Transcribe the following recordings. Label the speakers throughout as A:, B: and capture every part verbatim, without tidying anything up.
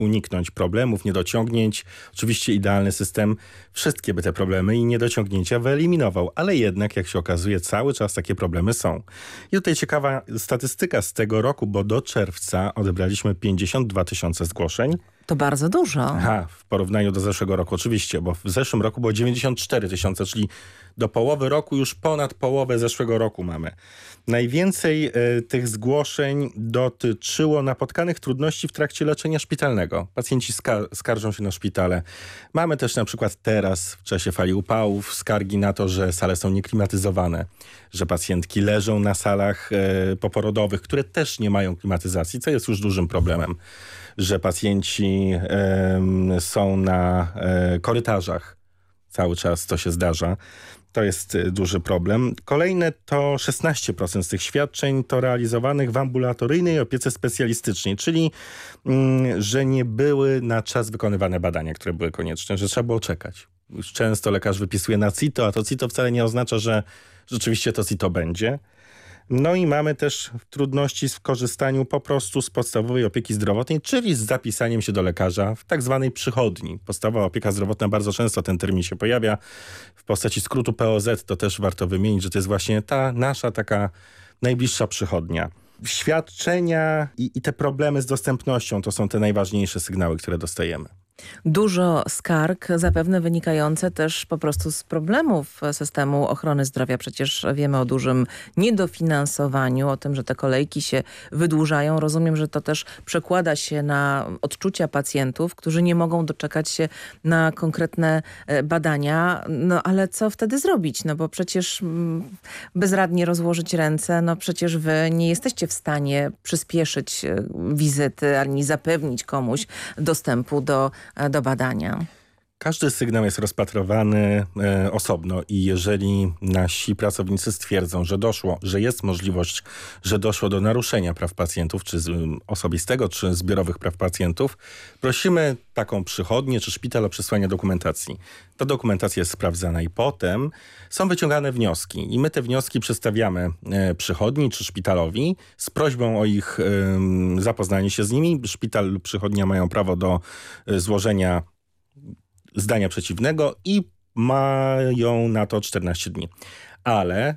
A: uniknąć problemów, niedociągnięć. Oczywiście idealny system wszystkie by te problemy i niedociągnięcia wyeliminował, ale jednak, jak się okazuje, cały czas takie problemy są. I tutaj ciekawa statystyka z tego roku, bo do czerwca odebraliśmy pięćdziesiąt dwa tysiące zgłoszeń.
B: To bardzo dużo.
A: Aha, w porównaniu do zeszłego roku oczywiście, bo w zeszłym roku było dziewięćdziesiąt cztery tysiące, czyli do połowy roku już ponad połowę zeszłego roku mamy. Najwięcej y, tych zgłoszeń dotyczyło napotkanych trudności w trakcie leczenia szpitalnego. Pacjenci skar- skarżą się na szpitale. Mamy też na przykład teraz w czasie fali upałów skargi na to, że sale są nieklimatyzowane, że pacjentki leżą na salach y, poporodowych, które też nie mają klimatyzacji, co jest już dużym problemem, że pacjenci y, są na y, korytarzach. Cały czas to się zdarza. To jest duży problem. Kolejne to szesnaście procent z tych świadczeń to realizowanych w ambulatoryjnej opiece specjalistycznej, czyli mm, że nie były na czas wykonywane badania, które były konieczne, że trzeba było czekać. Już często lekarz wypisuje na C I T O, a to C I T O wcale nie oznacza, że rzeczywiście to C I T O będzie. No i mamy też trudności w korzystaniu po prostu z podstawowej opieki zdrowotnej, czyli z zapisaniem się do lekarza w tak zwanej przychodni. Podstawowa opieka zdrowotna, bardzo często ten termin się pojawia w postaci skrótu P O Z, to też warto wymienić, że to jest właśnie ta nasza taka najbliższa przychodnia. Świadczenia i, i te problemy z dostępnością to są te najważniejsze sygnały, które dostajemy.
B: Dużo skarg, zapewne wynikające też po prostu z problemów systemu ochrony zdrowia. Przecież wiemy o dużym niedofinansowaniu, o tym, że te kolejki się wydłużają. Rozumiem, że to też przekłada się na odczucia pacjentów, którzy nie mogą doczekać się na konkretne badania. No ale co wtedy zrobić? No bo przecież bezradnie rozłożyć ręce, no przecież wy nie jesteście w stanie przyspieszyć wizyty, ani zapewnić komuś dostępu do do badania.
A: Każdy sygnał jest rozpatrywany e, osobno i jeżeli nasi pracownicy stwierdzą, że doszło, że jest możliwość, że doszło do naruszenia praw pacjentów, czy z, osobistego, czy zbiorowych praw pacjentów, prosimy taką przychodnię, czy szpital o przesłanie dokumentacji. Ta dokumentacja jest sprawdzana i potem są wyciągane wnioski i my te wnioski przedstawiamy e, przychodni, czy szpitalowi z prośbą o ich e, zapoznanie się z nimi. Szpital lub przychodnia mają prawo do e, złożenia zdania przeciwnego i mają na to czternaście dni. Ale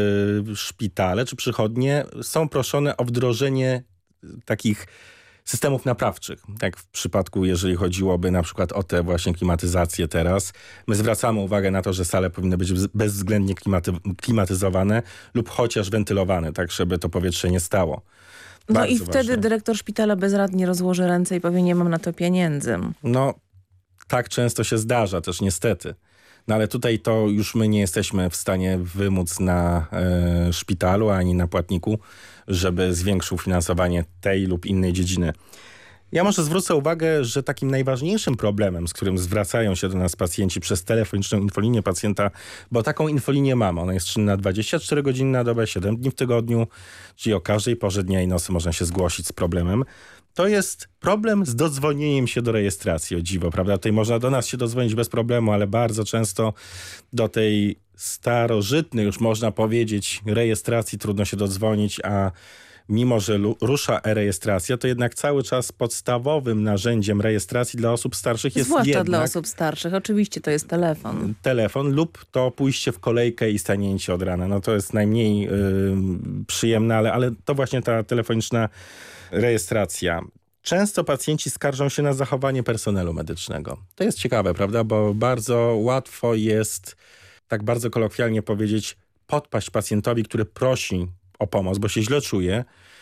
A: y, szpitale czy przychodnie są proszone o wdrożenie takich systemów naprawczych. Tak w przypadku, jeżeli chodziłoby na przykład o te właśnie klimatyzacje teraz, my zwracamy uwagę na to, że sale powinny być bezwzględnie klimaty- klimatyzowane lub chociaż wentylowane, tak żeby to powietrze nie stało.
B: Bardzo no i
A: ważne.
B: wtedy dyrektor szpitala bezradnie rozłoży ręce i powie, nie mam na to pieniędzy.
A: No, tak często się zdarza też niestety. No ale tutaj to już my nie jesteśmy w stanie wymóc na e, szpitalu ani na płatniku, żeby zwiększył finansowanie tej lub innej dziedziny. Ja może zwrócę uwagę, że takim najważniejszym problemem, z którym zwracają się do nas pacjenci przez telefoniczną infolinię pacjenta, bo taką infolinię mamy, ona jest czynna dwadzieścia cztery godziny na dobę, siedem dni w tygodniu, czyli o każdej porze dnia i nocy można się zgłosić z problemem. To jest problem z dodzwonieniem się do rejestracji, o dziwo, prawda? Tutaj można do nas się dodzwonić bez problemu, ale bardzo często do tej starożytnej, już można powiedzieć, rejestracji trudno się dodzwonić, a mimo że rusza e-rejestracja, to jednak cały czas podstawowym narzędziem rejestracji dla osób starszych jest
B: Zwłaszcza
A: jednak
B: dla osób starszych, oczywiście to jest telefon.
A: Telefon lub to pójście w kolejkę i stanięcie od rana. No to jest najmniej yy, przyjemne, ale, ale to właśnie ta telefoniczna rejestracja. Często pacjenci skarżą się na zachowanie personelu medycznego. To jest ciekawe, prawda? Bo bardzo łatwo jest, tak bardzo kolokwialnie powiedzieć, podpaść pacjentowi, który prosi o pomoc, bo się źle czuje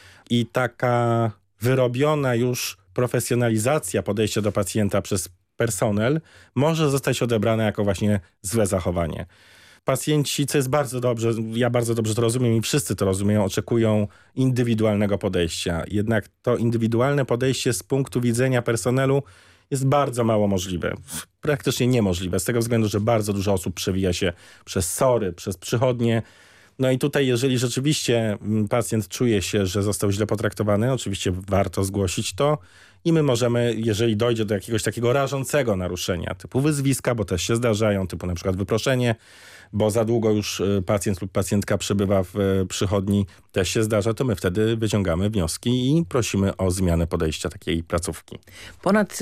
A: i taka wyrobiona już profesjonalizacja podejścia do pacjenta przez personel może zostać odebrana jako właśnie złe zachowanie. Pacjenci, co jest bardzo dobrze, ja bardzo dobrze to rozumiem i wszyscy to rozumieją, oczekują indywidualnego podejścia. Jednak to indywidualne podejście z punktu widzenia personelu jest bardzo mało możliwe. Praktycznie niemożliwe, z tego względu, że bardzo dużo osób przewija się przez SOR-y, przez przychodnie. No i tutaj, jeżeli rzeczywiście pacjent czuje się, że został źle potraktowany, oczywiście warto zgłosić to i my możemy, jeżeli dojdzie do jakiegoś takiego rażącego naruszenia, typu wyzwiska, bo też się zdarzają, typu na przykład wyproszenie, bo za długo już pacjent lub pacjentka przebywa w przychodni, też się zdarza, to my wtedy wyciągamy wnioski i prosimy o zmianę podejścia takiej placówki.
B: Ponad